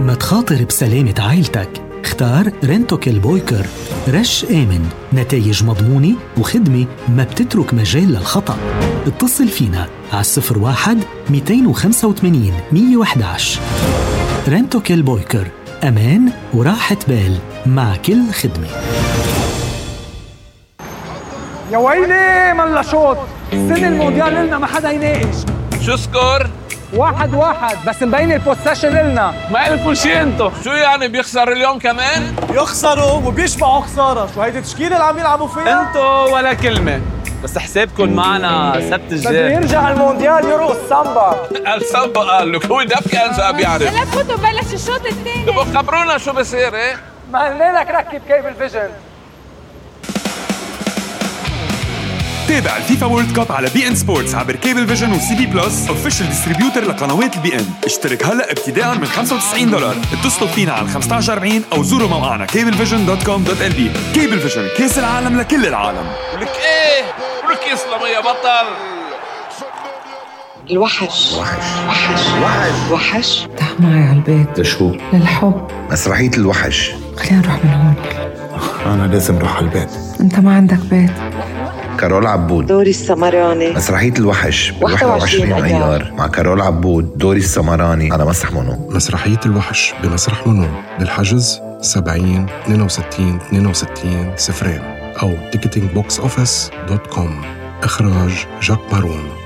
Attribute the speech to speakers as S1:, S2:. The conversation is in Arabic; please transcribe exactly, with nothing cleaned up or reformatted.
S1: لما تخاطر بسلامة عائلتك اختار رنتوكيل بويكر. رش آمن، نتائج مضمونة وخدمة ما بتترك مجال للخطأ. اتصل فينا على الصفر واحد مئتين وخمسة وثمانين مئة وإحدى عشر. رنتوكيل بويكر، أمان وراحة بال مع كل خدمة.
S2: يا ويلي ملا شوط، السنة المونديال لنا ما حدا يناقش.
S3: شو سكور؟
S2: واحد واحد، بس مبين البوستيشن لنا.
S3: ما لكم شي انتو. شو يعني بيخسر اليوم كمان؟
S4: يخسروا وبيشبعوا خسارة. شو هيدي التشكيلة اللي عم يلعبوا فيها؟
S3: انتو ولا كلمة، بس حسابكم معنا سبت الجاي.
S2: بده يرجع المونديال يرقص سامبا.
S3: السامبا قال لك هو دب كان شاب يعرف.
S5: هلا فوتوا بلش الشوط الثاني.
S3: تبقوا خبرونا شو بصير. ايه
S2: ما قلنا لك ركب كيبل فيجن.
S6: تابع الفيفا وورلد كاب على بي ان سبورتس عبر كيبل فيجن وسي بي بلس اوفيشال ديستريبيوتر لقنوات البي ان. اشترك هلا ابتداء من خمسة وتسعين دولار. اتصلوا فينا على خمسة عشر أربعين او زوروا موقعنا كيبل فيجن دوت كوم دوت ال بي. كيبل فيجن، كاس العالم لكل العالم.
S3: لك ايه ولك يسلم يا بطل.
S7: الوحش
S8: وحش
S7: وحش
S8: وحش
S7: وحش تعال معي على البيت.
S8: لشو؟
S7: للحب.
S8: مسرحية الوحش.
S7: خلينا نروح من هون.
S8: أنا لازم روح على البيت.
S7: أنت ما عندك بيت.
S8: كارول عبود،
S7: دوري السمراني.
S8: مسرحية الوحش بال واحد وعشرين أيار مع كارول عبود، دوري السمراني على مسرح منو.
S9: مسرحية الوحش بمسرح منو. للحجز سبعين اثنين وستين اثنين وستين صفرين أو تيكتينج بوكس أوفيس دوت كوم. إخراج جاك مارون.